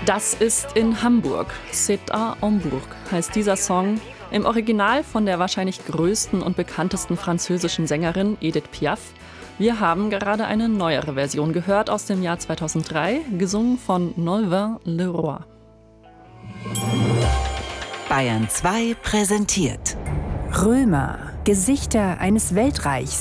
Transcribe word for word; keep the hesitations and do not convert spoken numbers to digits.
Das ist in Hamburg. C'est à Hambourg heißt dieser Song. Im Original von der wahrscheinlich größten und bekanntesten französischen Sängerin Edith Piaf. Wir haben gerade eine neuere Version gehört aus dem Jahr zweitausenddrei, gesungen von Nolwenn Leroy. Bayern zwei präsentiert Römer, Gesichter eines Weltreichs.